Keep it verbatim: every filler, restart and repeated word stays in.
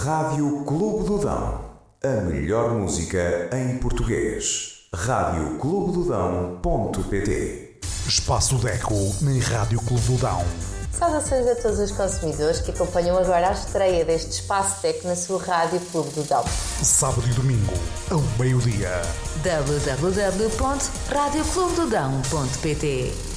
Rádio Clube do Dão. A melhor música em português. rádio clube do dão ponto pt. Espaço Deco na Rádio Clube do Dão. Saudações a todos os consumidores que acompanham agora a estreia deste Espaço Deco na sua Rádio Clube do Dão. Sábado e domingo, ao meio-dia. w w w ponto rádio clube do dão ponto pt